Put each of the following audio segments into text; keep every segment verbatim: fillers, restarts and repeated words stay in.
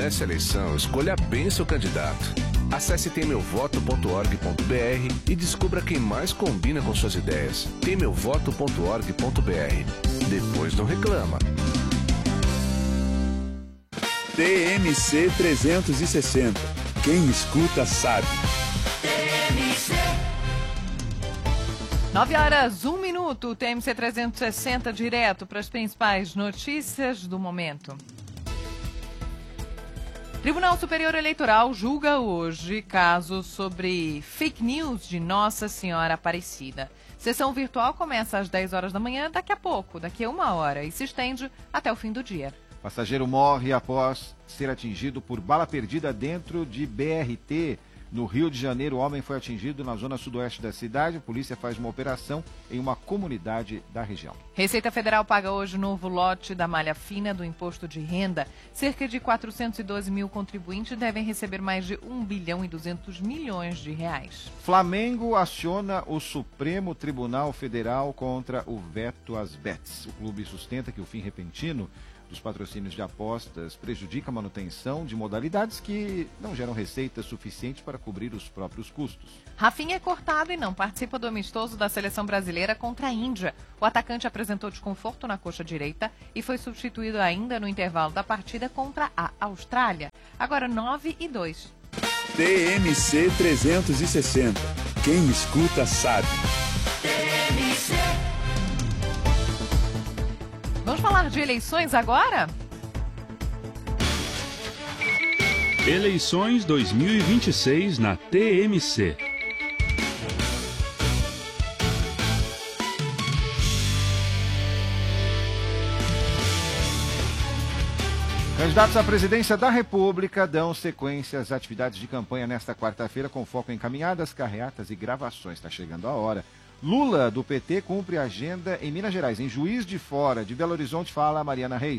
Nessa eleição, escolha bem seu candidato. Acesse tem meu voto ponto org ponto br e descubra quem mais combina com suas ideias. tem meu voto ponto org ponto br. Depois não reclama. T M C trezentos e sessenta. Quem escuta sabe. nove horas, um minuto. T M C trezentos e sessenta, direto para as principais notícias do momento. Tribunal Superior Eleitoral julga hoje caso sobre fake news de Nossa Senhora Aparecida. Sessão virtual começa às dez horas da manhã, daqui a pouco, daqui a uma hora, e se estende até o fim do dia. Passageiro morre após ser atingido por bala perdida dentro de B R T. No Rio de Janeiro, o homem foi atingido na zona sudoeste da cidade. A polícia faz uma operação em uma comunidade da região. Receita Federal paga hoje novo lote da malha fina do imposto de renda. Cerca de quatrocentos e doze mil contribuintes devem receber mais de um bilhão e duzentos milhões de reais. Flamengo aciona o Supremo Tribunal Federal contra o veto às bets. O clube sustenta que o fim repentino dos patrocínios de apostas prejudica a manutenção de modalidades que não geram receita suficiente para cobrir os próprios custos. Rafinha é cortado e não participa do amistoso da seleção brasileira contra a Índia. O atacante apresentou desconforto na coxa direita e foi substituído ainda no intervalo da partida contra a Austrália. Agora nove e dois. T M C trezentos e sessenta. Quem escuta sabe. Vamos falar de eleições agora? Eleições dois mil e vinte e seis na T M C. Candidatos à presidência da República dão sequência às atividades de campanha nesta quarta-feira com foco em caminhadas, carreatas e gravações. Está chegando a hora. Lula, do P T, cumpre a agenda em Minas Gerais. Em Juiz de Fora, de Belo Horizonte, fala a Mariana Reis.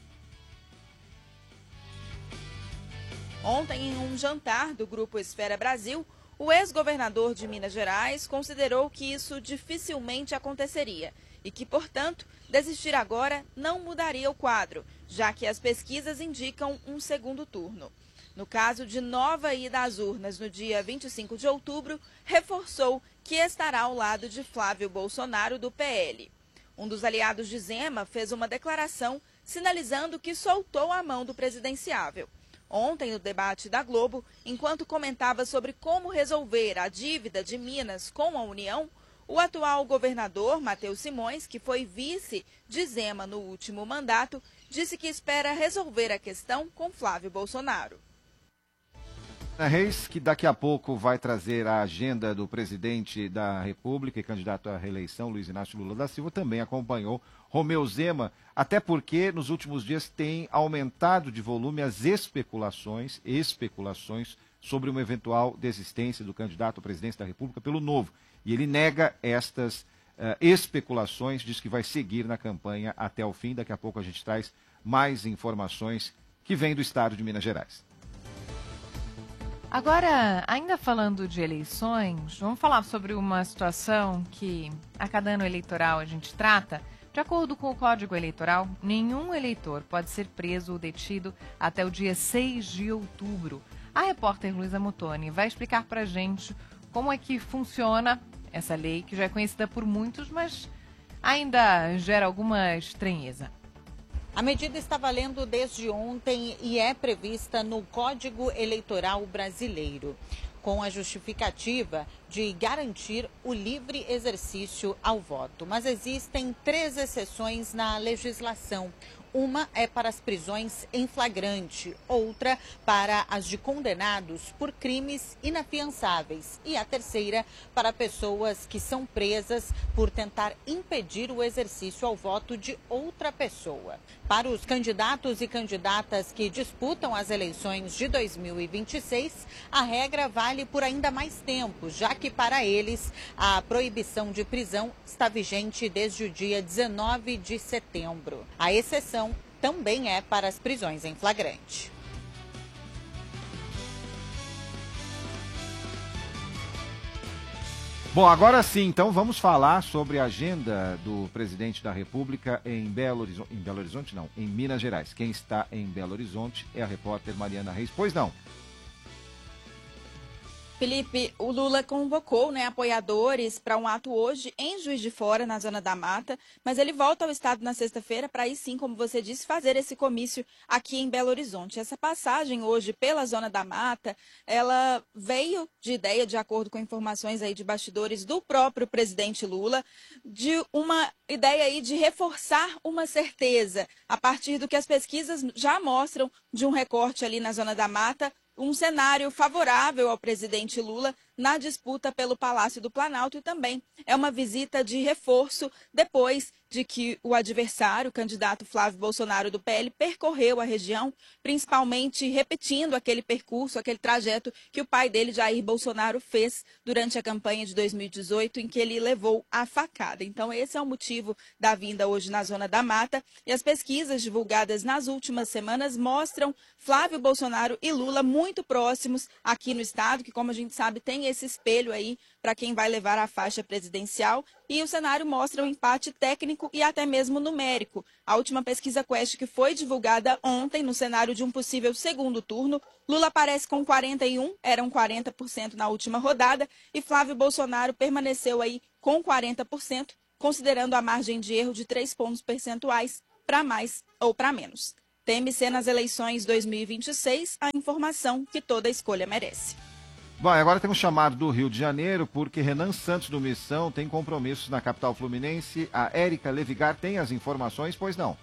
Ontem, em um jantar do Grupo Esfera Brasil, o ex-governador de Minas Gerais considerou que isso dificilmente aconteceria e que, portanto, desistir agora não mudaria o quadro, já que as pesquisas indicam um segundo turno. No caso de nova ida às urnas no dia vinte e cinco de outubro, reforçou que estará ao lado de Flávio Bolsonaro, do P L. Um dos aliados de Zema fez uma declaração sinalizando que soltou a mão do presidenciável. Ontem, no debate da Globo, enquanto comentava sobre como resolver a dívida de Minas com a União, o atual governador, Matheus Simões, que foi vice de Zema no último mandato, disse que espera resolver a questão com Flávio Bolsonaro. A Reis, que daqui a pouco vai trazer a agenda do presidente da República e candidato à reeleição, Luiz Inácio Lula da Silva, também acompanhou Romeu Zema, até porque nos últimos dias tem aumentado de volume as especulações, especulações sobre uma eventual desistência do candidato à presidência da República pelo Novo. E ele nega estas uh, especulações, diz que vai seguir na campanha até o fim. Daqui a pouco a gente traz mais informações que vêm do estado de Minas Gerais. Agora, ainda falando de eleições, vamos falar sobre uma situação que a cada ano eleitoral a gente trata. De acordo com o Código Eleitoral, nenhum eleitor pode ser preso ou detido até o dia seis de outubro. A repórter Luísa Motoni vai explicar para a gente como é que funciona essa lei, que já é conhecida por muitos, mas ainda gera alguma estranheza. A medida está valendo desde ontem e é prevista no Código Eleitoral Brasileiro, com a justificativa de garantir o livre exercício ao voto. Mas existem três exceções na legislação. Uma é para as prisões em flagrante, outra para as de condenados por crimes inafiançáveis e a terceira para pessoas que são presas por tentar impedir o exercício ao voto de outra pessoa. Para os candidatos e candidatas que disputam as eleições de dois mil e vinte e seis, a regra vale por ainda mais tempo, já que para eles a proibição de prisão está vigente desde o dia dezenove de setembro. A exceção também é para as prisões em flagrante. Bom, agora sim, então vamos falar sobre a agenda do presidente da República em Belo Horizonte. Em Belo Horizonte, não, em Minas Gerais. Quem está em Belo Horizonte é a repórter Mariana Reis. Pois não. Felipe, o Lula convocou, né, apoiadores para um ato hoje em Juiz de Fora, na Zona da Mata, mas ele volta ao estado na sexta-feira para aí sim, como você disse, fazer esse comício aqui em Belo Horizonte. Essa passagem hoje pela Zona da Mata, ela veio de ideia, de acordo com informações aí de bastidores do próprio presidente Lula, de uma ideia aí de reforçar uma certeza, a partir do que as pesquisas já mostram de um recorte ali na Zona da Mata, um cenário favorável ao presidente Lula na disputa pelo Palácio do Planalto, e também é uma visita de reforço depois de que o adversário, o candidato Flávio Bolsonaro do P L, percorreu a região, principalmente repetindo aquele percurso, aquele trajeto que o pai dele, Jair Bolsonaro, fez durante a campanha de dois mil e dezoito, em que ele levou a facada. Então esse é o motivo da vinda hoje na Zona da Mata, e as pesquisas divulgadas nas últimas semanas mostram Flávio Bolsonaro e Lula muito próximos aqui no estado, que, como a gente sabe, tem esse espelho aí para quem vai levar a faixa presidencial, e o cenário mostra um empate técnico e até mesmo numérico. A última pesquisa Quest, que foi divulgada ontem no cenário de um possível segundo turno, Lula aparece com quarenta e um, eram quarenta por cento na última rodada, e Flávio Bolsonaro permaneceu aí com quarenta por cento, considerando a margem de erro de três pontos percentuais para mais ou para menos. T M C nas eleições dois mil e vinte e seis, a informação que toda escolha merece. Bom, agora temos chamado do Rio de Janeiro, porque Renan Santos do Missão tem compromissos na capital fluminense. A Érica Levigar tem as informações, pois não?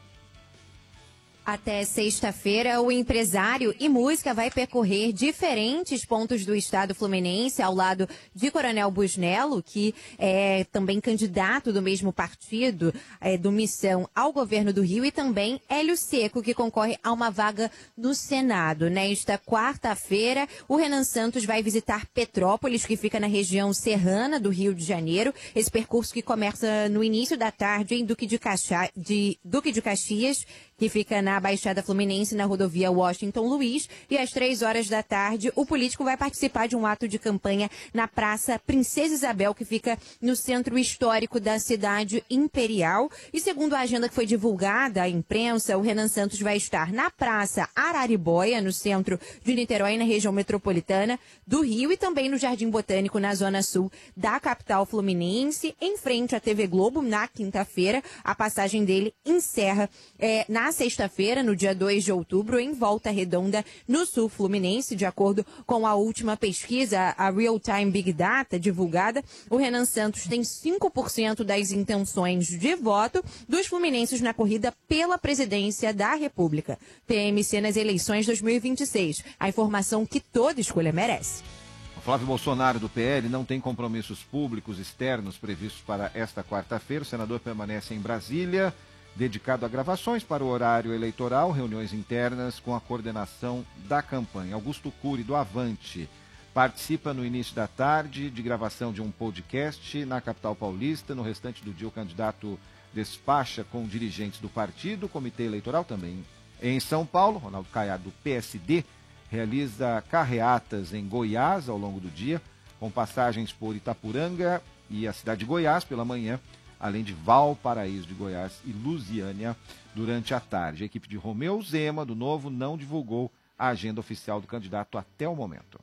Até sexta-feira, o empresário e música vai percorrer diferentes pontos do estado fluminense, ao lado de Coronel Busnello, que é também candidato do mesmo partido, é, do Missão, ao governo do Rio, e também Hélio Seco, que concorre a uma vaga no Senado. Nesta quarta-feira, o Renan Santos vai visitar Petrópolis, que fica na região serrana do Rio de Janeiro. Esse percurso que começa no início da tarde em Duque de, Caxa... de... Duque de Caxias, que fica na Baixada Fluminense, na rodovia Washington Luiz, e às três horas da tarde o político vai participar de um ato de campanha na Praça Princesa Isabel, que fica no centro histórico da cidade imperial. E segundo a agenda que foi divulgada à imprensa, o Renan Santos vai estar na Praça Araribóia, no centro de Niterói, na região metropolitana do Rio, e também no Jardim Botânico, na zona sul da capital fluminense, em frente à T V Globo, na quinta-feira. A passagem dele encerra é, na sexta-feira, no dia dois de outubro, em Volta Redonda, no sul fluminense. De acordo com a última pesquisa, a Real Time Big Data, divulgada, o Renan Santos tem cinco por cento das intenções de voto dos fluminenses na corrida pela presidência da República. T M C nas eleições dois mil e vinte e seis. A informação que toda escolha merece. O Flávio Bolsonaro, do P L, não tem compromissos públicos externos previstos para esta quarta-feira. O senador permanece em Brasília, dedicado a gravações para o horário eleitoral, reuniões internas com a coordenação da campanha. Augusto Cury, do Avante, participa no início da tarde de gravação de um podcast na capital paulista. No restante do dia, o candidato despacha com dirigentes do partido. O comitê eleitoral também em São Paulo. Ronaldo Caiado, do P S D, realiza carreatas em Goiás ao longo do dia, com passagens por Itapuranga e a cidade de Goiás pela manhã, além de Valparaíso de Goiás e Lusiânia durante a tarde. A equipe de Romeu Zema, do Novo, não divulgou a agenda oficial do candidato até o momento.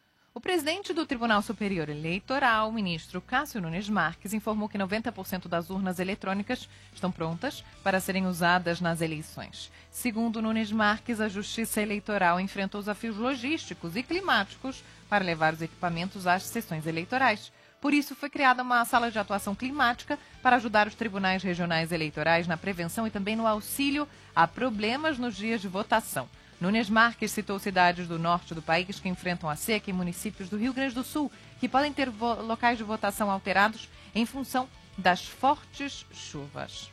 O presidente do Tribunal Superior Eleitoral, o ministro Cássio Nunes Marques, informou que noventa por cento das urnas eletrônicas estão prontas para serem usadas nas eleições. Segundo Nunes Marques, a Justiça Eleitoral enfrentou desafios logísticos e climáticos para levar os equipamentos às sessões eleitorais. Por isso, foi criada uma sala de atuação climática para ajudar os tribunais regionais eleitorais na prevenção e também no auxílio a problemas nos dias de votação. Nunes Marques citou cidades do norte do país que enfrentam a seca e municípios do Rio Grande do Sul, que podem ter locais de votação alterados em função das fortes chuvas.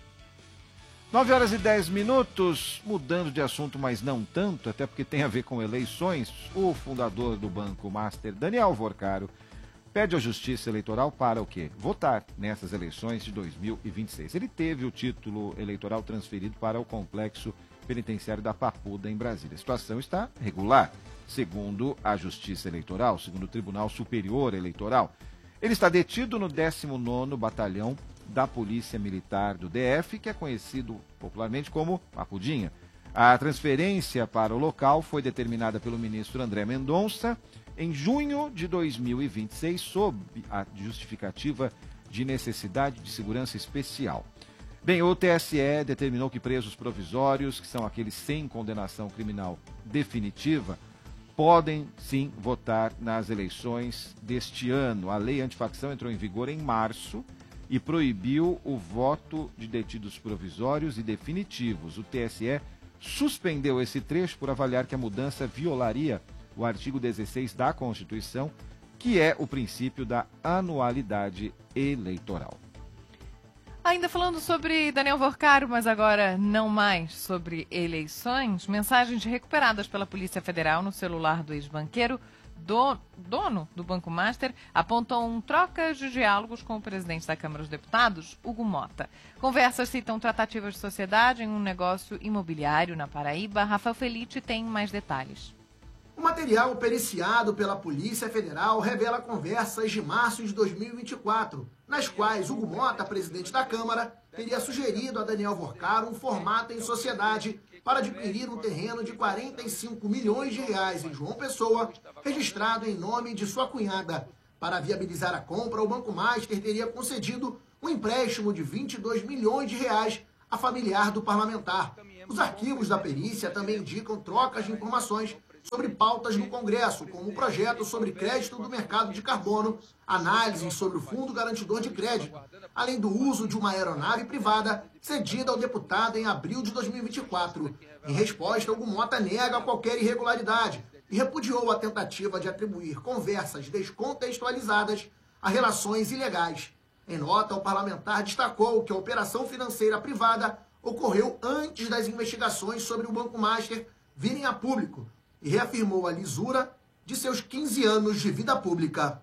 nove horas e dez minutos, mudando de assunto, mas não tanto, até porque tem a ver com eleições. O fundador do Banco Master, Daniel Vorcaro, pede à Justiça Eleitoral para o quê? Votar nessas eleições de dois mil e vinte e seis. Ele teve o título eleitoral transferido para o Complexo Penitenciário da Papuda, em Brasília. A situação está regular, segundo a Justiça Eleitoral, segundo o Tribunal Superior Eleitoral. Ele está detido no décimo nono Batalhão da Polícia Militar do D F, que é conhecido popularmente como Papudinha. A transferência para o local foi determinada pelo ministro André Mendonça em junho de dois mil e vinte e seis, sob a justificativa de necessidade de segurança especial. Bem, o T S E determinou que presos provisórios, que são aqueles sem condenação criminal definitiva, podem sim votar nas eleições deste ano. A lei antifacção entrou em vigor em março e proibiu o voto de detidos provisórios e definitivos. O T S E suspendeu esse trecho por avaliar que a mudança violaria o artigo dezesseis da Constituição, que é o princípio da anualidade eleitoral. Ainda falando sobre Daniel Vorcaro, mas agora não mais sobre eleições, mensagens recuperadas pela Polícia Federal no celular do ex-banqueiro, do, dono do Banco Master, apontam trocas de diálogos com o presidente da Câmara dos Deputados, Hugo Mota. Conversas citam tratativas de sociedade em um negócio imobiliário na Paraíba. Rafael Felice tem mais detalhes. O material periciado pela Polícia Federal revela conversas de março de dois mil e vinte e quatro, nas quais Hugo Mota, presidente da Câmara, teria sugerido a Daniel Vorcaro um formato em sociedade para adquirir um terreno de quarenta e cinco milhões de reais em João Pessoa, registrado em nome de sua cunhada. Para viabilizar a compra, o Banco Master teria concedido um empréstimo de vinte e dois milhões de reais a familiar do parlamentar. Os arquivos da perícia também indicam trocas de informações sobre pautas no Congresso, como o projeto sobre crédito do mercado de carbono, análises sobre o Fundo Garantidor de Crédito, além do uso de uma aeronave privada cedida ao deputado em abril de dois mil e vinte e quatro. Em resposta, Hugo Mota nega qualquer irregularidade e repudiou a tentativa de atribuir conversas descontextualizadas a relações ilegais. Em nota, o parlamentar destacou que a operação financeira privada ocorreu antes das investigações sobre o Banco Master virem a público, e reafirmou a lisura de seus quinze anos de vida pública.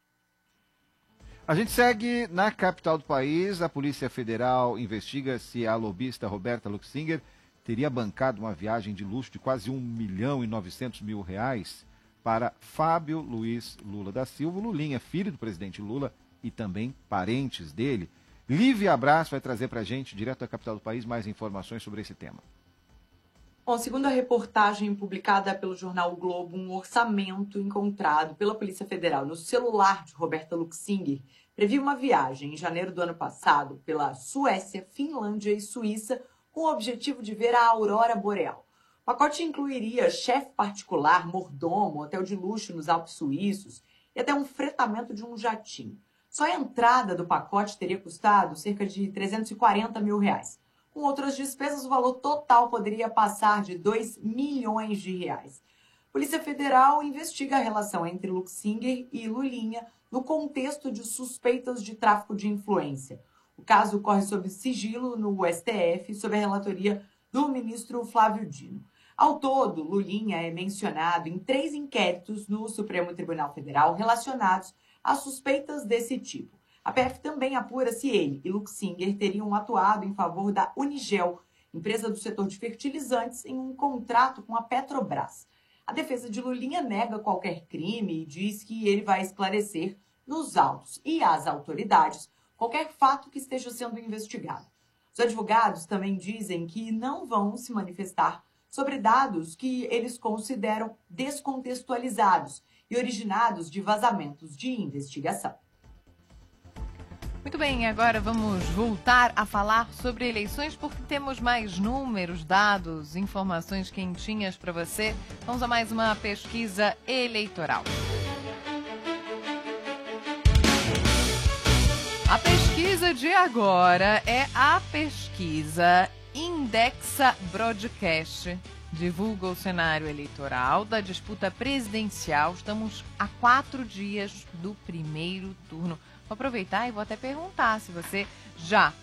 A gente segue na capital do país. A Polícia Federal investiga se a lobista Roberta Luxinger teria bancado uma viagem de luxo de quase um milhão e novecentos mil reais para Fábio Luiz Lula da Silva, Lulinha, filho do presidente Lula e também parentes dele. Lívia Abraço vai trazer para a gente, direto da capital do país, mais informações sobre esse tema. Bom, segundo a reportagem publicada pelo jornal o Globo, um orçamento encontrado pela Polícia Federal no celular de Roberta Luxinger previa uma viagem em janeiro do ano passado pela Suécia, Finlândia e Suíça com o objetivo de ver a aurora boreal. O pacote incluiria chefe particular, mordomo, hotel de luxo nos Alpes suíços e até um fretamento de um jatinho. Só a entrada do pacote teria custado cerca de trezentos e quarenta mil reais. Com outras despesas, o valor total poderia passar de dois milhões de reais. A Polícia Federal investiga a relação entre Luxinger e Lulinha no contexto de suspeitas de tráfico de influência. O caso corre sob sigilo no S T F, sob a relatoria do ministro Flávio Dino. Ao todo, Lulinha é mencionado em três inquéritos no Supremo Tribunal Federal relacionados a suspeitas desse tipo. A P F também apura se ele e Luxinger teriam atuado em favor da Unigel, empresa do setor de fertilizantes, em um contrato com a Petrobras. A defesa de Lulinha nega qualquer crime e diz que ele vai esclarecer nos autos e às autoridades qualquer fato que esteja sendo investigado. Os advogados também dizem que não vão se manifestar sobre dados que eles consideram descontextualizados e originados de vazamentos de investigação. Muito bem, agora vamos voltar a falar sobre eleições porque temos mais números, dados, informações quentinhas para você. Vamos a mais uma pesquisa eleitoral. A pesquisa de agora é a pesquisa Indexa Broadcast. Divulga o cenário eleitoral da disputa presidencial. Estamos a quatro dias do primeiro turno. Vou aproveitar e vou até perguntar se você já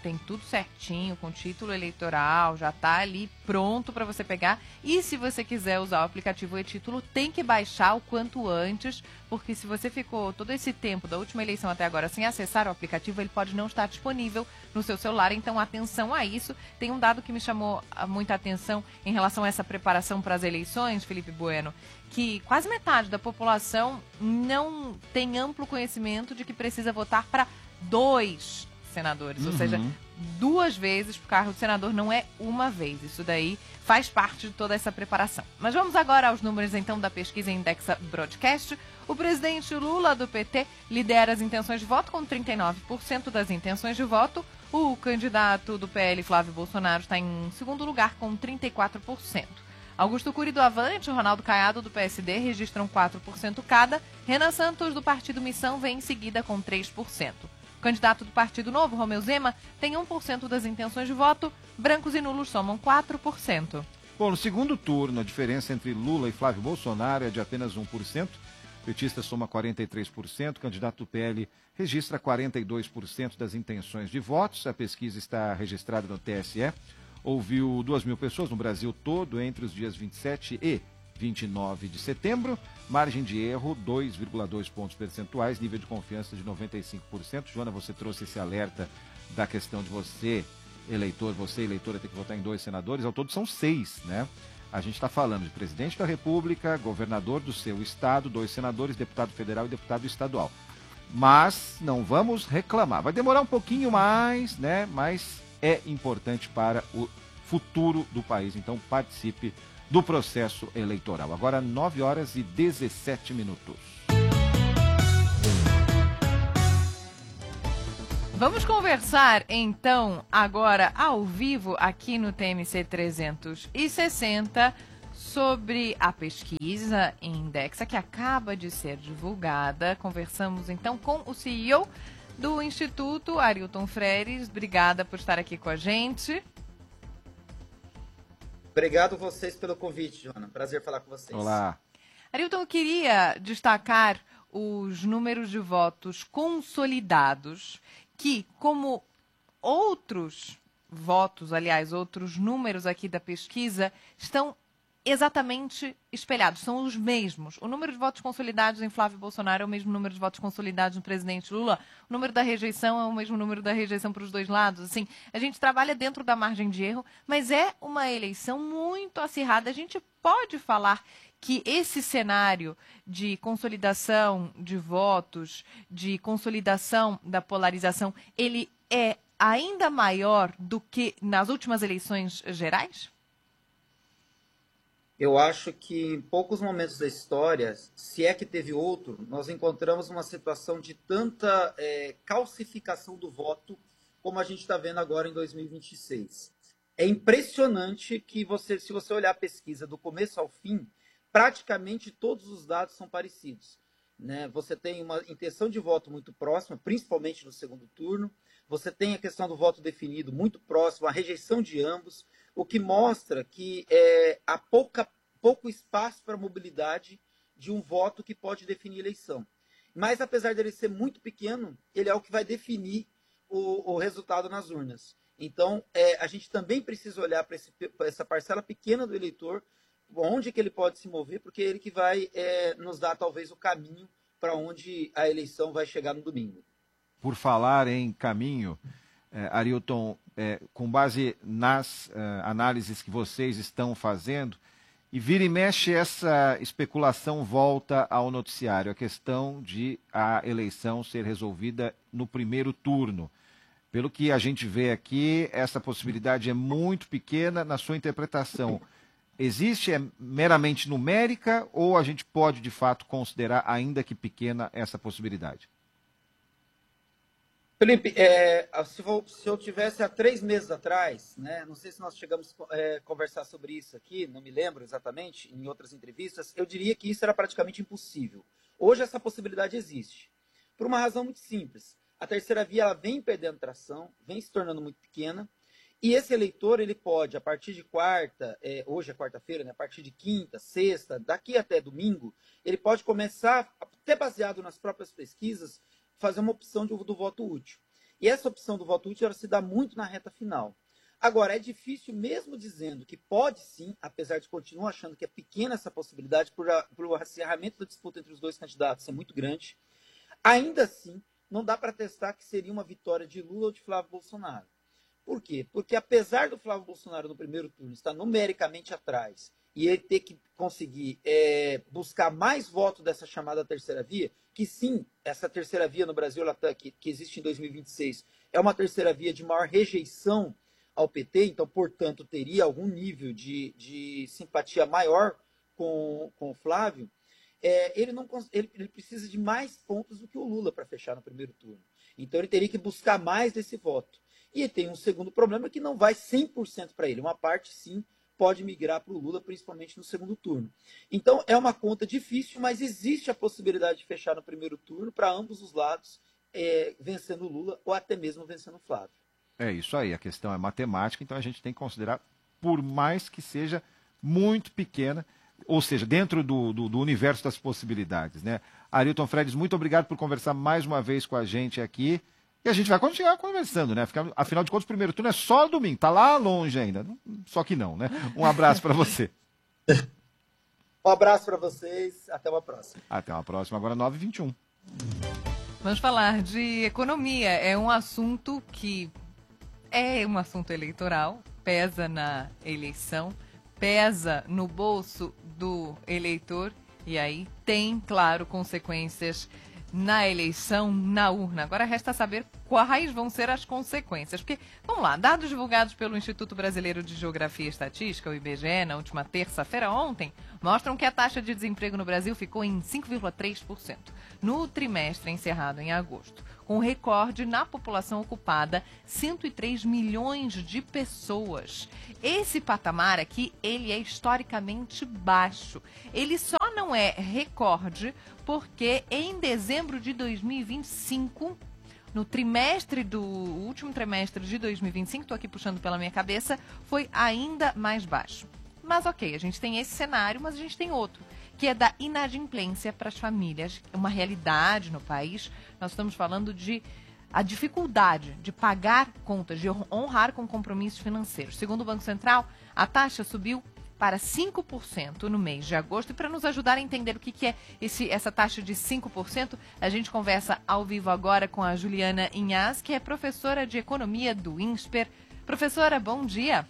tem tudo certinho, com título eleitoral, já tá ali pronto para você pegar. E se você quiser usar o aplicativo e-título, tem que baixar o quanto antes, porque se você ficou todo esse tempo da última eleição até agora sem acessar o aplicativo, ele pode não estar disponível no seu celular. Então, atenção a isso. Tem um dado que me chamou muita atenção em relação a essa preparação para as eleições, Felipe Bueno, que quase metade da população não tem amplo conhecimento de que precisa votar para dois senadores, Uhum. ou seja, duas vezes para o cargo de senador, não é uma vez. Isso daí faz parte de toda essa preparação. Mas vamos agora aos números, então, da pesquisa Indexa Broadcast. O presidente Lula, do P T, lidera as intenções de voto com trinta e nove por cento das intenções de voto. O candidato do P L, Flávio Bolsonaro, está em segundo lugar com trinta e quatro por cento. Augusto Cury, do Avante, e Ronaldo Caiado, do P S D, registram quatro por cento cada. Renan Santos, do Partido Missão, vem em seguida com três por cento. O candidato do Partido Novo, Romeu Zema, tem um por cento das intenções de voto. Brancos e nulos somam quatro por cento. Bom, no segundo turno, a diferença entre Lula e Flávio Bolsonaro é de apenas um por cento. O petista soma quarenta e três por cento. O candidato do P L registra quarenta e dois por cento das intenções de votos. A pesquisa está registrada no T S E. Ouviu duas mil pessoas no Brasil todo entre os dias vinte e sete e vinte e nove de setembro. Margem de erro, dois vírgula dois pontos percentuais. Nível de confiança de noventa e cinco por cento. Joana, você trouxe esse alerta da questão de você, eleitor, você, eleitora, ter que votar em dois senadores. Ao todo são seis, né? A gente está falando de presidente da República, governador do seu estado, dois senadores, deputado federal e deputado estadual. Mas não vamos reclamar. Vai demorar um pouquinho mais, né? Mas é importante para o futuro do país. Então participe do processo eleitoral. Agora nove horas e dezessete minutos. Vamos conversar, então, agora ao vivo aqui no T M C trezentos e sessenta sobre a pesquisa Indexa que acaba de ser divulgada. Conversamos, então, com o C E O do Instituto, Arilton Freires. Obrigada por estar aqui com a gente. Obrigado vocês pelo convite, Joana. Prazer falar com vocês. Olá. Arilton, eu queria destacar os números de votos consolidados que, como outros votos, aliás, outros números aqui da pesquisa, estão exatamente espelhados, são os mesmos. O número de votos consolidados em Flávio Bolsonaro é o mesmo número de votos consolidados no presidente Lula. O número da rejeição é o mesmo número da rejeição para os dois lados. Assim, a gente trabalha dentro da margem de erro, mas é uma eleição muito acirrada. A gente pode falar que esse cenário de consolidação de votos, de consolidação da polarização, ele é ainda maior do que nas últimas eleições gerais? Eu acho que em poucos momentos da história, se é que teve outro, nós encontramos uma situação de tanta é, calcificação do voto como a gente está vendo agora em dois mil e vinte e seis. É impressionante que você, se você olhar a pesquisa do começo ao fim, praticamente todos os dados são parecidos, né? Você tem uma intenção de voto muito próxima, principalmente no segundo turno. Você tem a questão do voto definido muito próximo, a rejeição de ambos, o que mostra que é, há pouca, pouco espaço para mobilidade de um voto que pode definir a eleição. Mas, apesar dele ser muito pequeno, ele é o que vai definir o, o resultado nas urnas. Então, é, a gente também precisa olhar para essa parcela pequena do eleitor, onde que ele pode se mover, porque é ele que vai é, nos dar, talvez, o caminho para onde a eleição vai chegar no domingo. Por falar em caminho, eh, Arilton, eh, com base nas eh, análises que vocês estão fazendo, e vira e mexe essa especulação volta ao noticiário, a questão de a eleição ser resolvida no primeiro turno. Pelo que a gente vê aqui, essa possibilidade é muito pequena. Na sua interpretação, existe, é meramente numérica, ou a gente pode, de fato, considerar, ainda que pequena, essa possibilidade? Felipe, é, se, for, se eu tivesse há três meses atrás, né, não sei se nós chegamos a é, conversar sobre isso aqui, não me lembro exatamente, em outras entrevistas, eu diria que isso era praticamente impossível. Hoje essa possibilidade existe, por uma razão muito simples. A terceira via ela vem perdendo tração, vem se tornando muito pequena, e esse eleitor ele pode, a partir de quarta, é, hoje é quarta-feira, né, a partir de quinta, sexta, daqui até domingo, ele pode começar, até baseado nas próprias pesquisas, fazer uma opção de, do voto útil. E essa opção do voto útil ela se dá muito na reta final. Agora, é difícil, mesmo dizendo que pode sim, apesar de continuar achando que é pequena essa possibilidade, por, a, por o acirramento da disputa entre os dois candidatos ser muito grande, ainda assim, não dá para testar que seria uma vitória de Lula ou de Flávio Bolsonaro. Por quê? Porque apesar do Flávio Bolsonaro no primeiro turno estar numericamente atrás e ele ter que conseguir é, buscar mais votos dessa chamada terceira via, que sim, essa terceira via no Brasil, ela tá, que, que existe em dois mil e vinte e seis, é uma terceira via de maior rejeição ao P T, então, portanto, teria algum nível de, de simpatia maior com, com o Flávio, é, ele, não, ele, ele precisa de mais pontos do que o Lula para fechar no primeiro turno. Então, ele teria que buscar mais desse voto. E tem um segundo problema que não vai cem por cento para ele. Uma parte, sim, pode migrar para o Lula, principalmente no segundo turno. Então, é uma conta difícil, mas existe a possibilidade de fechar no primeiro turno para ambos os lados, é, vencendo o Lula ou até mesmo vencendo o Flávio. É isso aí, a questão é matemática, então a gente tem que considerar, por mais que seja muito pequena, ou seja, dentro do, do, do universo das possibilidades, né? Arilton Fredes, muito obrigado por conversar mais uma vez com a gente aqui. E a gente vai continuar conversando, né? Afinal de contas, o primeiro turno é só domingo, tá lá longe ainda. Só que não, né? Um abraço para você. Um abraço para vocês, até uma próxima. Até uma próxima, agora nove e vinte e um. Vamos falar de economia. É um assunto que é um assunto eleitoral, pesa na eleição, pesa no bolso do eleitor e aí tem, claro, consequências na eleição, na urna. Agora resta saber quais vão ser as consequências. Porque, vamos lá, dados divulgados pelo Instituto Brasileiro de Geografia e Estatística, o I B G E, na última terça-feira, ontem, mostram que a taxa de desemprego no Brasil ficou em cinco vírgula três por cento no trimestre encerrado em agosto, com recorde na população ocupada, cento e três milhões de pessoas. Esse patamar aqui, ele é historicamente baixo. Ele só não é recorde porque em dezembro de dois mil e vinte e cinco, no trimestre do o último trimestre de dois mil e vinte e cinco, estou aqui puxando pela minha cabeça, foi ainda mais baixo. Mas ok, a gente tem esse cenário, mas a gente tem outro, que é da inadimplência para as famílias. É uma realidade no país. Nós estamos falando de a dificuldade de pagar contas, de honrar com compromissos financeiros. Segundo o Banco Central, a taxa subiu para cinco por cento no mês de agosto. E para nos ajudar a entender o que, que é esse, essa taxa de cinco por cento, a gente conversa ao vivo agora com a Juliana Inhas, que é professora de economia do INSPER. Professora, bom dia.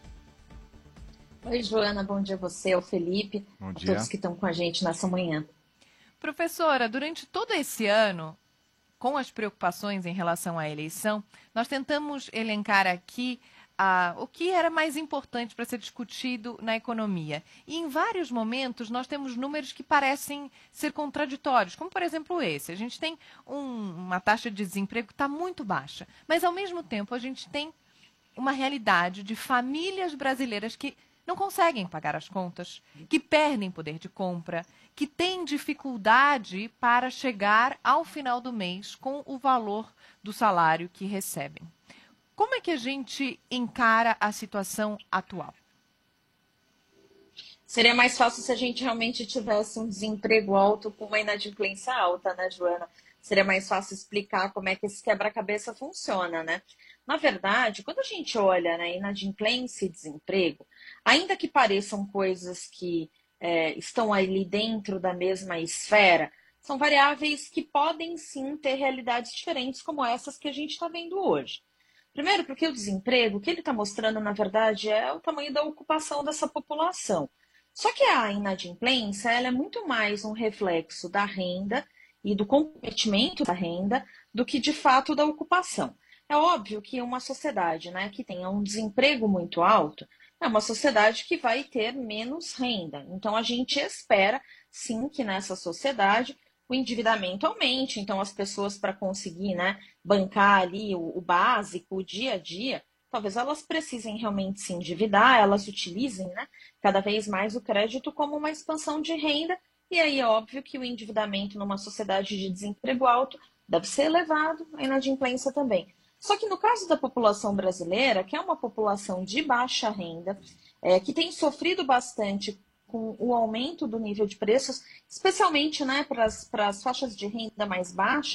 Oi, Joana, bom dia a você, ao Felipe, bom a dia. todos que estão com a gente nessa manhã. Professora, durante todo esse ano, com as preocupações em relação à eleição, nós tentamos elencar aqui ah, o que era mais importante para ser discutido na economia. E em vários momentos nós temos números que parecem ser contraditórios, como por exemplo esse. A gente tem um, uma taxa de desemprego que está muito baixa, mas ao mesmo tempo a gente tem uma realidade de famílias brasileiras que não conseguem pagar as contas, que perdem poder de compra, que têm dificuldade para chegar ao final do mês com o valor do salário que recebem. Como é que a gente encara a situação atual? Seria mais fácil se a gente realmente tivesse um desemprego alto com uma inadimplência alta, né, Joana? Seria mais fácil explicar como é que esse quebra-cabeça funciona, né? Na verdade, quando a gente olha, né, inadimplência e desemprego, ainda que pareçam coisas que é, estão ali dentro da mesma esfera, são variáveis que podem sim ter realidades diferentes como essas que a gente está vendo hoje. Primeiro, porque o desemprego, o que ele está mostrando, na verdade, é o tamanho da ocupação dessa população. Só que a inadimplência, ela é muito mais um reflexo da renda e do comprometimento da renda do que, de fato, da ocupação. É óbvio que uma sociedade, né, que tenha um desemprego muito alto é uma sociedade que vai ter menos renda. Então, a gente espera, sim, que nessa sociedade o endividamento aumente. Então, as pessoas, para conseguir, né, bancar ali o, o básico, o dia a dia, talvez elas precisem realmente se endividar, elas utilizem, né, cada vez mais o crédito como uma expansão de renda. E aí é óbvio que o endividamento numa sociedade de desemprego alto deve ser elevado, a inadimplência também. Só que no caso da população brasileira, que é uma população de baixa renda, é, que tem sofrido bastante com o aumento do nível de preços, especialmente, né, para as faixas de renda mais baixa,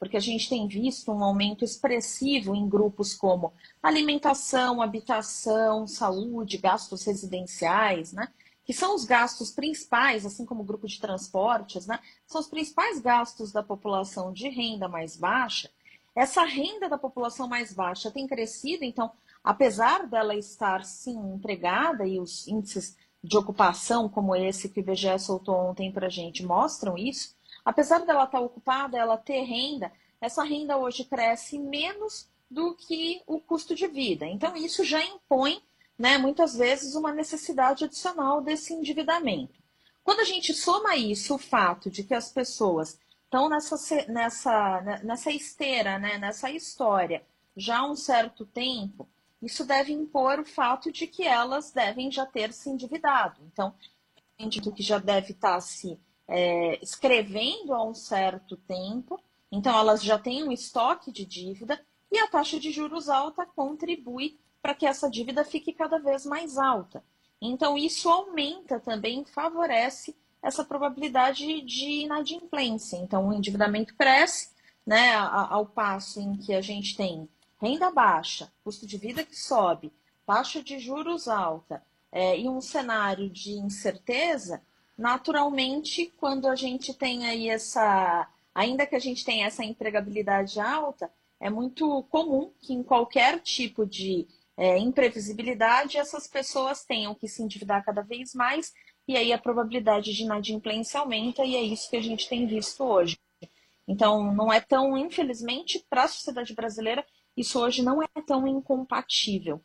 porque a gente tem visto um aumento expressivo em grupos como alimentação, habitação, saúde, gastos residenciais, né? Que são os gastos principais, assim como o grupo de transportes, né? São os principais gastos da população de renda mais baixa. Essa renda da população mais baixa tem crescido, então, apesar dela estar, sim, empregada, e os índices de ocupação, como esse que o I B G E soltou ontem para a gente, mostram isso, apesar dela estar ocupada, ela ter renda, essa renda hoje cresce menos do que o custo de vida. Então, isso já impõe, né, muitas vezes, uma necessidade adicional desse endividamento. Quando a gente soma isso, o fato de que as pessoas estão nessa, nessa, nessa esteira, né, nessa história, já há um certo tempo, isso deve impor o fato de que elas devem já ter se endividado. Então, do que já deve estar se é, escrevendo há um certo tempo, então elas já têm um estoque de dívida e a taxa de juros alta contribui para que essa dívida fique cada vez mais alta. Então, isso aumenta também, favorece essa probabilidade de inadimplência. Então, o endividamento cresce, né, ao passo em que a gente tem renda baixa, custo de vida que sobe, taxa de juros alta é, e um cenário de incerteza. Naturalmente, quando a gente tem aí essa, ainda que a gente tenha essa empregabilidade alta, é muito comum que em qualquer tipo de é, imprevisibilidade essas pessoas tenham que se endividar cada vez mais e aí a probabilidade de inadimplência aumenta e é isso que a gente tem visto hoje. Então, não é tão, infelizmente, para a sociedade brasileira, isso hoje não é tão incompatível.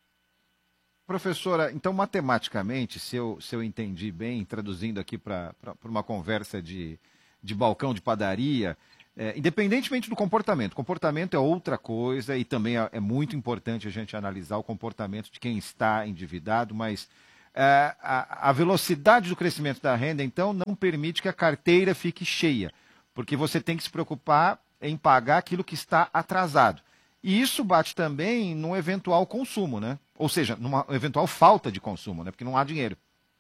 Professora, então, matematicamente, se eu, se eu entendi bem, traduzindo aqui para uma conversa de, de balcão de padaria, é, independentemente do comportamento, comportamento é outra coisa e também é, é muito importante a gente analisar o comportamento de quem está endividado, mas é, a, a velocidade do crescimento da renda, então, não permite que a carteira fique cheia, porque você tem que se preocupar em pagar aquilo que está atrasado. E isso bate também num eventual consumo, né? Ou seja, numa eventual falta de consumo, né? Porque não há dinheiro.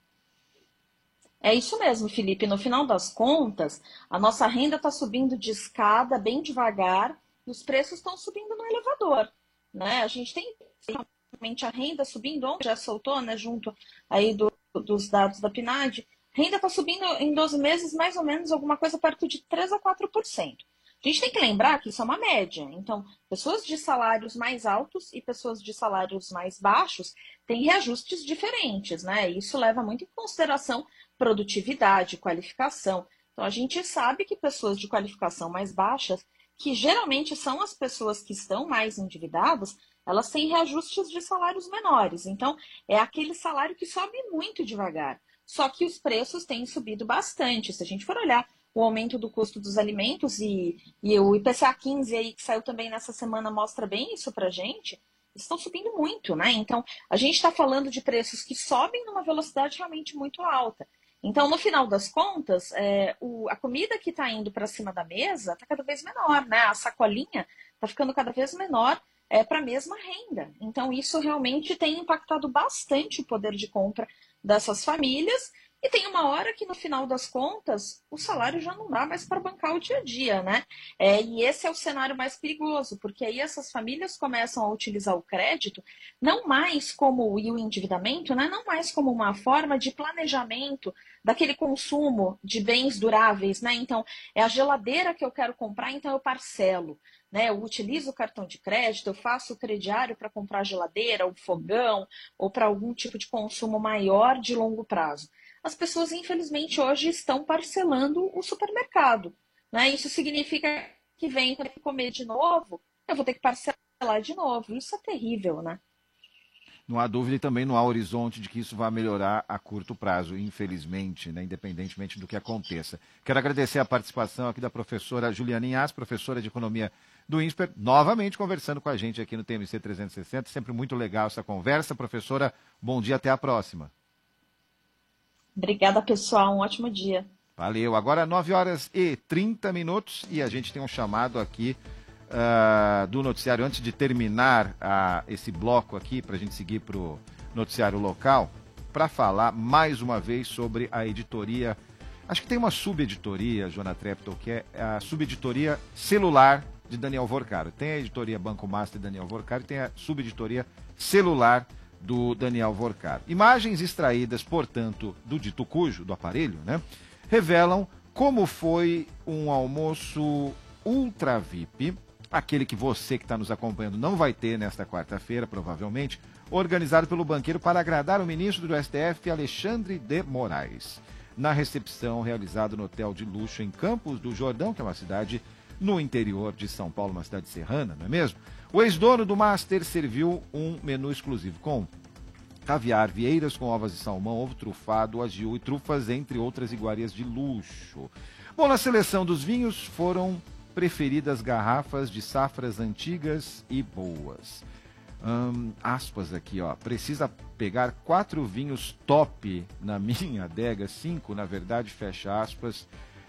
É isso mesmo, Felipe. No final das contas, a nossa renda está subindo de escada bem devagar e os preços estão subindo no elevador, né? A gente tem realmente a renda subindo, onde já soltou, né? Junto aí do, dos dados da P N A D, renda está subindo em doze meses mais ou menos alguma coisa perto de três a quatro por cento. A gente tem que lembrar que isso é uma média. Então, pessoas de salários mais altos e pessoas de salários mais baixos têm reajustes diferentes, né? Isso leva muito em consideração produtividade, qualificação. Então, a gente sabe que pessoas de qualificação mais baixas, que geralmente são as pessoas que estão mais endividadas, elas têm reajustes de salários menores. Então, é aquele salário que sobe muito devagar. Só que os preços têm subido bastante. Se a gente for olhar o aumento do custo dos alimentos e, e o I P C A quinze aí, que saiu também nessa semana, mostra bem isso pra gente, estão subindo muito, né? Então, a gente está falando de preços que sobem numa velocidade realmente muito alta. Então, no final das contas, é, o, a comida que está indo para cima da mesa está cada vez menor, né? A sacolinha está ficando cada vez menor é, para a mesma renda. Então, isso realmente tem impactado bastante o poder de compra dessas famílias. E tem uma hora que, no final das contas, o salário já não dá mais para bancar o dia a dia, né? É, e esse é o cenário mais perigoso, porque aí essas famílias começam a utilizar o crédito não mais como, e o endividamento, né? Não mais como uma forma de planejamento daquele consumo de bens duráveis, né? Então, é a geladeira que eu quero comprar, então eu parcelo, né? Eu utilizo o cartão de crédito, eu faço o crediário para comprar geladeira, o fogão, ou para algum tipo de consumo maior de longo prazo. As pessoas, infelizmente, hoje estão parcelando o supermercado, né? Isso significa que vem para comer de novo, eu vou ter que parcelar de novo. Isso é terrível, né? Não há dúvida e também não há horizonte de que isso vai melhorar a curto prazo, infelizmente, né? Independentemente do que aconteça. Quero agradecer a participação aqui da professora Juliana Inhas, professora de Economia do INSPER, novamente conversando com a gente aqui no T M C trezentos e sessenta. Sempre muito legal essa conversa. Professora, bom dia, até a próxima. Obrigada, pessoal. Um ótimo dia. Valeu. Agora nove horas e trinta minutos e a gente tem um chamado aqui uh, do noticiário. Antes de terminar uh, esse bloco aqui, para a gente seguir para o noticiário local, para falar mais uma vez sobre a editoria Acho que tem uma subeditoria, Joana Treptow, que é a subeditoria celular de Daniel Vorcaro. Tem a editoria Banco Master de Daniel Vorcaro e tem a subeditoria celular do Daniel Vorcaro. Imagens extraídas, portanto, do dito cujo, do aparelho, né, revelam como foi um almoço ultra V I P, aquele que você que está nos acompanhando não vai ter nesta quarta-feira, provavelmente, organizado pelo banqueiro para agradar o ministro do S T F, Alexandre de Moraes, na recepção realizada no hotel de luxo em Campos do Jordão, que é uma cidade no interior de São Paulo, uma cidade serrana, não é mesmo? O ex-dono do Master serviu um menu exclusivo com caviar, vieiras com ovas de salmão, ovo trufado, agiu e trufas, entre outras iguarias de luxo. Bom, na seleção dos vinhos foram preferidas garrafas de safras antigas e boas. Hum, aspas aqui, ó. Precisa pegar quatro vinhos top na minha adega, cinco, na verdade, fecha aspas.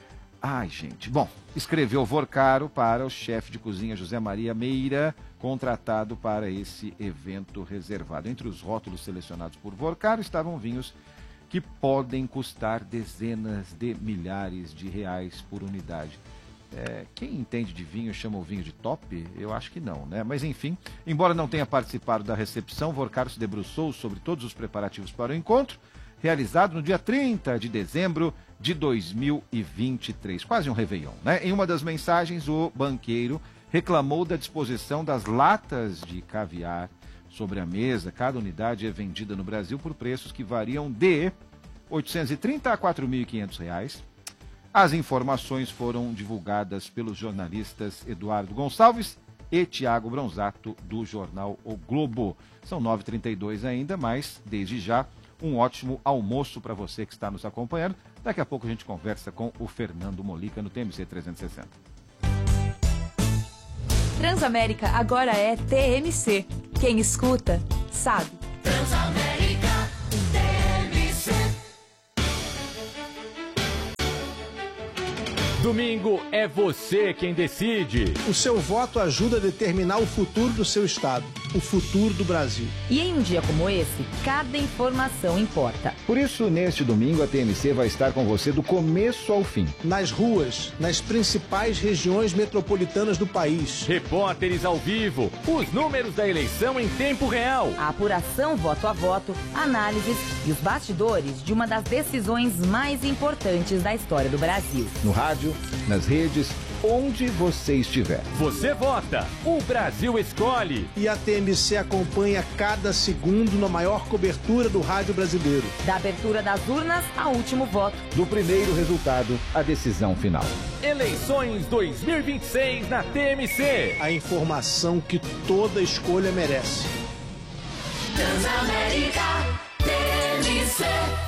Ai, gente. Bom, escreveu Vorcaro para o chefe de cozinha José Maria Meira, contratado para esse evento reservado. Entre os rótulos selecionados por Vorcaro estavam vinhos que podem custar dezenas de milhares de reais por unidade. É, quem entende de vinho chama o vinho de top? Eu acho que não, né? Mas enfim, embora não tenha participado da recepção, Vorcaro se debruçou sobre todos os preparativos para o encontro, realizado no dia trinta de dezembro de dois mil e vinte e três, quase um réveillon, né? Em uma das mensagens, o banqueiro reclamou da disposição das latas de caviar sobre a mesa. Cada unidade é vendida no Brasil por preços que variam de oitocentos e trinta a quatro mil e quinhentos reais. As informações foram divulgadas pelos jornalistas Eduardo Gonçalves e Tiago Bronzato, do jornal O Globo. São nove e trinta e dois ainda, mas, desde já, um ótimo almoço para você que está nos acompanhando. Daqui a pouco a gente conversa com o Fernando Molica no T M C trezentos e sessenta. Transamérica agora é T M C. Quem escuta, sabe. Transamérica, T M C. Domingo é você quem decide. O seu voto ajuda a determinar o futuro do seu estado, o futuro do Brasil. E em um dia como esse, cada informação importa. Por isso, neste domingo, a T M C vai estar com você do começo ao fim. Nas ruas, nas principais regiões metropolitanas do país. Repórteres ao vivo, os números da eleição em tempo real. A apuração voto a voto, análises e os bastidores de uma das decisões mais importantes da história do Brasil. No rádio, nas redes, onde você estiver. Você vota, o Brasil escolhe. E a T M C acompanha cada segundo na maior cobertura do rádio brasileiro. Da abertura das urnas ao último voto. Do primeiro resultado à decisão final. Eleições dois mil e vinte e seis na T M C. A informação que toda escolha merece. Transamérica, T M C.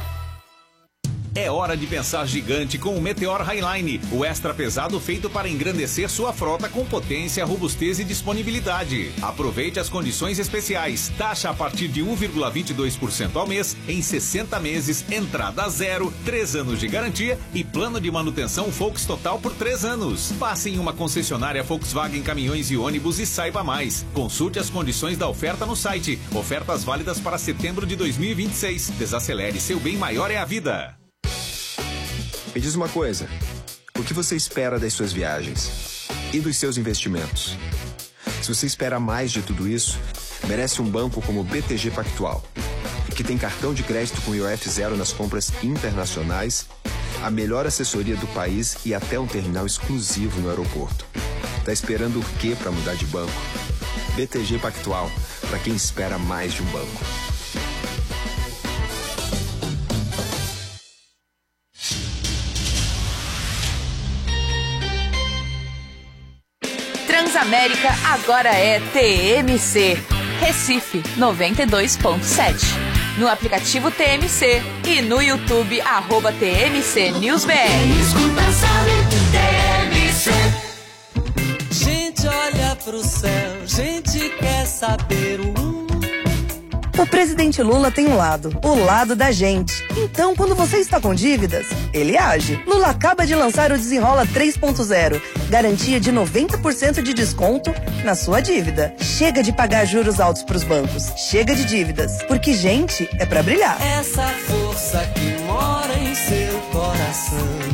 É hora de pensar gigante com o Meteor Highline, o extra pesado feito para engrandecer sua frota com potência, robustez e disponibilidade. Aproveite as condições especiais. Taxa a partir de um vírgula vinte e dois por cento ao mês, em sessenta meses, entrada zero, três anos de garantia e plano de manutenção Volks Total por três anos. Passe em uma concessionária Volkswagen Caminhões e Ônibus e saiba mais. Consulte as condições da oferta no site. Ofertas válidas para setembro de dois mil e vinte e seis. Desacelere, seu bem maior é a vida. Me diz uma coisa, o que você espera das suas viagens e dos seus investimentos? Se você espera mais de tudo isso, merece um banco como o B T G Pactual, que tem cartão de crédito com I O F zero nas compras internacionais, a melhor assessoria do país e até um terminal exclusivo no aeroporto. Tá esperando o quê para mudar de banco? B T G Pactual, para quem espera mais de um banco. Transamérica agora é T M C. Recife noventa e dois ponto sete. No aplicativo T M C e no YouTube, arroba T M C News B R. Quem escuta sabe, T M C. Gente olha pro céu, gente quer saber o... O presidente Lula tem um lado, o lado da gente. Então, quando você está com dívidas, ele age. Lula acaba de lançar o Desenrola três ponto zero. Garantia de noventa por cento de desconto na sua dívida. Chega de pagar juros altos pros bancos. Chega de dívidas. Porque gente é pra brilhar. Essa força que mora em seu coração.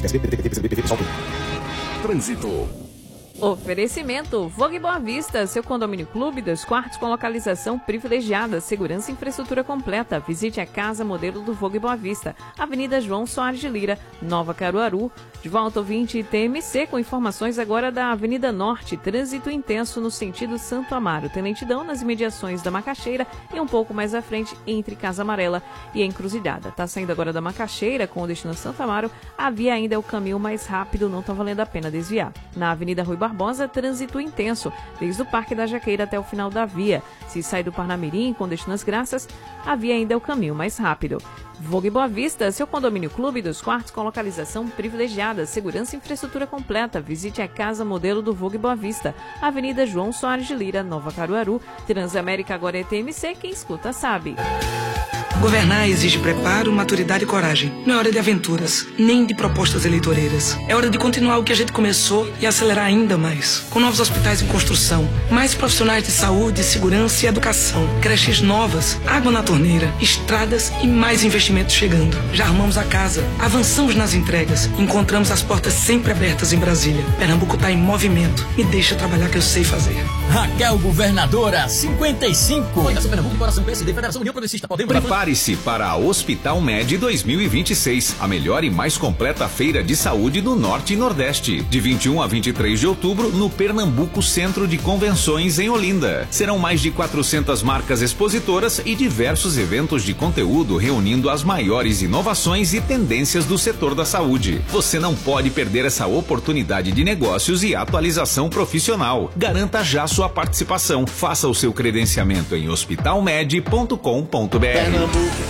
Trânsito. Oferecimento Vogue Boa Vista, seu condomínio clube, dois quartos com localização privilegiada, segurança e infraestrutura completa. Visite a casa modelo do Vogue Boa Vista, Avenida João Soares de Lira, Nova Caruaru. De volta ao vinte T M C com informações agora da Avenida Norte, trânsito intenso no sentido Santo Amaro. Tem lentidão nas imediações da Macaxeira e um pouco mais à frente entre Casa Amarela e a Encruzilhada. Tá saindo agora da Macaxeira com o destino Santo Amaro, a via ainda é o caminho mais rápido, não tá valendo a pena desviar. Na Avenida Rui Barbosa, trânsito intenso, desde o Parque da Jaqueira até o final da via. Se sai do Parnamirim com destino às Graças, a via ainda é o caminho mais rápido. Vogue Boa Vista, seu condomínio clube, dos quartos com localização privilegiada, segurança e infraestrutura completa. Visite a casa modelo do Vogue Boa Vista, Avenida João Soares de Lira, Nova Caruaru. Transamérica agora é T M C, quem escuta sabe. Governar exige preparo, maturidade e coragem. Não é hora de aventuras, nem de propostas eleitoreiras. É hora de continuar o que a gente começou e acelerar ainda mais. Com novos hospitais em construção, mais profissionais de saúde, segurança e educação, creches novas, água na torneira, estradas e mais investimentos chegando. Já arrumamos a casa, avançamos nas entregas, encontramos as portas sempre abertas em Brasília. Pernambuco está em movimento. Me deixa trabalhar que eu sei fazer. Raquel Governadora, cinquenta e cinco. Federação Pernambuco, Coração P S D, Federação União Progressista. Podemos... Prepare-se para a Hospital Med dois mil e vinte e seis, a melhor e mais completa feira de saúde do Norte e Nordeste. De vinte e um a vinte e três de outubro, no Pernambuco Centro de Convenções, em Olinda. Serão mais de quatrocentas marcas expositoras e diversos eventos de conteúdo reunindo as maiores inovações e tendências do setor da saúde. Você não pode perder essa oportunidade de negócios e atualização profissional. Garanta já sua participação. Faça o seu credenciamento em hospital med ponto com ponto br. Pernambuco